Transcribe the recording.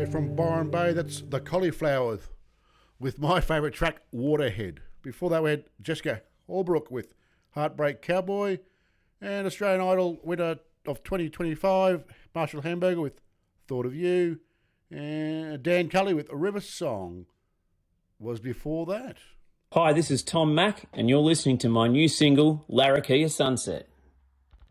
from Byron Bay. That's the Cauliflowers with my favourite track, Waterhead. Before that, we had Jessica Holbrook with Heartbreak Cowboy, and Australian Idol winner of 2025, Marshall Hamburger with Thought of You, and Dan Cully with A River Song was before that. Hi, this is Tom Mack, and you're listening to my new single, Larrakia Sunset.